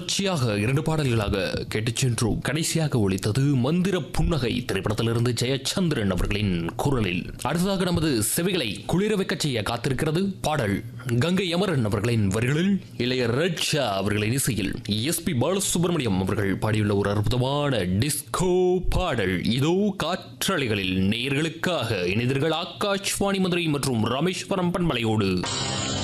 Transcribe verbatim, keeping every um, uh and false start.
தொடர்ச்சியாக இரண்டு பாடல்களாக கேட்டுச் சென்றோம். கடைசியாக ஒலித்தது மந்திர புன்னகை திரைப்படத்திலிருந்து ஜெயச்சந்திரன் அவர்களின் குரலில். அடுத்ததாக நமது செவிகளை குளிர வைக்க செய்ய காத்திருக்கிறது பாடல் கங்கை அமரன் அவர்களின் வரிகளில் இளையராஜா அவர்களின் இசையில் எஸ் பி பாலசுப்ரமணியம் அவர்கள் பாடியுள்ள ஒரு அற்புதமான டிஸ்கோ பாடல். இதோ காற்றலைகளில் நேயர்களுக்காக இணைந்தீர்கள் ஆகாஷ்வாணி மதுரை மற்றும் ராமேஸ்வரம் பண்பலையோடு.